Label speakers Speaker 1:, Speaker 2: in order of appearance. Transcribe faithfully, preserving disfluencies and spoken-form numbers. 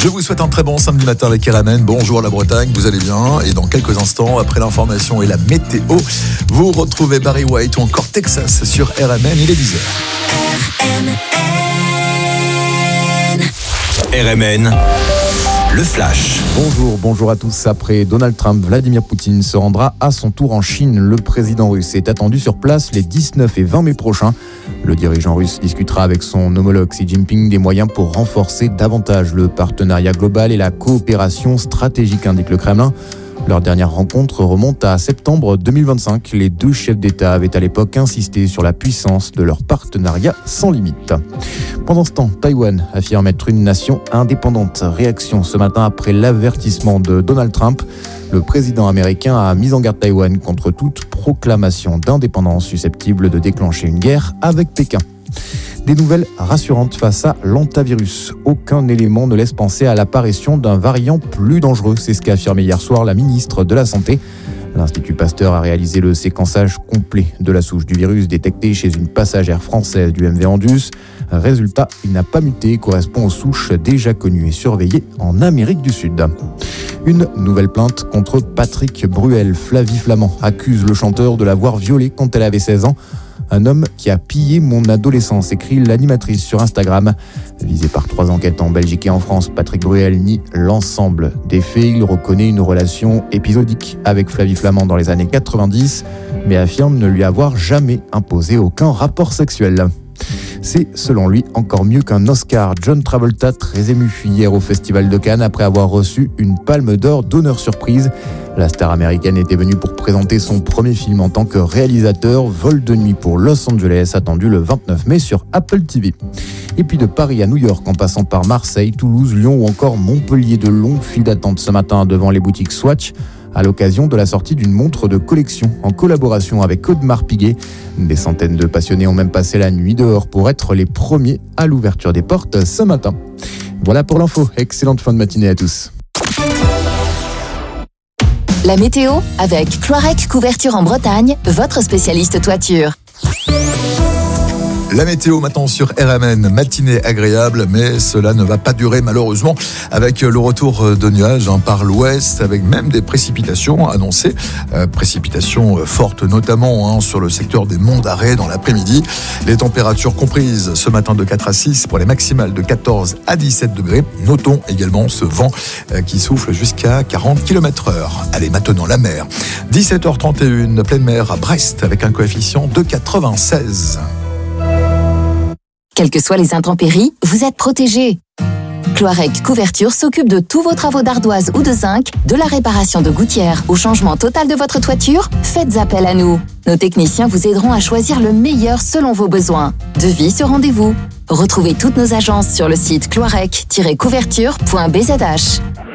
Speaker 1: Je vous souhaite un très bon samedi matin avec R M N. Bonjour la Bretagne, vous allez bien? Et dans quelques instants, après l'information et la météo, vous retrouvez Barry White ou encore Texas sur R M N, il est dix heures.
Speaker 2: R M N. R M N, le flash.
Speaker 3: Bonjour, bonjour à tous. Après Donald Trump, Vladimir Poutine se rendra à son tour en Chine. Le président russe est attendu sur place les dix-neuf et vingt mai prochains. Le dirigeant russe discutera avec son homologue Xi Jinping des moyens pour renforcer davantage le partenariat global et la coopération stratégique, indique le Kremlin. Leur dernière rencontre remonte à septembre deux mille vingt-cinq. Les deux chefs d'État avaient à l'époque insisté sur la puissance de leur partenariat sans limite. Pendant ce temps, Taïwan affirme être une nation indépendante. Réaction ce matin après l'avertissement de Donald Trump. Le président américain a mis en garde Taïwan contre toute proclamation d'indépendance susceptible de déclencher une guerre avec Pékin. Des nouvelles rassurantes face à l'hantavirus. Aucun élément ne laisse penser à l'apparition d'un variant plus dangereux. C'est ce qu'a affirmé hier soir la ministre de la Santé. L'Institut Pasteur a réalisé le séquençage complet de la souche du virus détectée chez une passagère française du M V Andus. Résultat, il n'a pas muté et correspond aux souches déjà connues et surveillées en Amérique du Sud. Une nouvelle plainte contre Patrick Bruel. Flavie Flamand accuse le chanteur de l'avoir violée quand elle avait seize ans. Un homme qui a pillé mon adolescence, écrit l'animatrice sur Instagram. Visé par trois enquêtes en Belgique et en France, Patrick Bruel nie l'ensemble des faits. Il reconnaît une relation épisodique avec Flavie Flamand dans les années quatre-vingt-dix, mais affirme ne lui avoir jamais imposé aucun rapport sexuel. C'est, selon lui, encore mieux qu'un Oscar. John Travolta, très ému hier au Festival de Cannes après avoir reçu une palme d'or d'honneur surprise. La star américaine était venue pour présenter son premier film en tant que réalisateur, Vol de nuit pour Los Angeles, attendu le vingt-neuf mai sur Apple T V. Et puis de Paris à New York, en passant par Marseille, Toulouse, Lyon ou encore Montpellier, de longues files d'attente ce matin devant les boutiques Swatch, à l'occasion de la sortie d'une montre de collection en collaboration avec Audemars Piguet. Des centaines de passionnés ont même passé la nuit dehors pour être les premiers à l'ouverture des portes ce matin. Voilà pour l'info. Excellente fin de matinée à tous.
Speaker 4: La météo avec Cloirec Couverture en Bretagne, votre spécialiste toiture.
Speaker 1: La météo maintenant sur R M N, matinée agréable, mais cela ne va pas durer malheureusement avec le retour de nuages hein, par l'ouest, avec même des précipitations annoncées, euh, précipitations fortes notamment hein, sur le secteur des Monts d'Arrée dans l'après-midi. Les températures comprises ce matin de quatre à six pour les maximales de quatorze à dix-sept degrés. Notons également ce vent euh, qui souffle jusqu'à quarante kilomètres heure. Allez, maintenant la mer. dix-sept heures trente et une, pleine mer à Brest avec un coefficient de quatre-vingt-seize.
Speaker 4: Quelles que soient les intempéries, vous êtes protégés. Cloirec Couverture s'occupe de tous vos travaux d'ardoise ou de zinc, de la réparation de gouttières au changement total de votre toiture. Faites appel à nous. Nos techniciens vous aideront à choisir le meilleur selon vos besoins. Devis sur rendez-vous. Retrouvez toutes nos agences sur le site cloirec tiret couverture point b z h.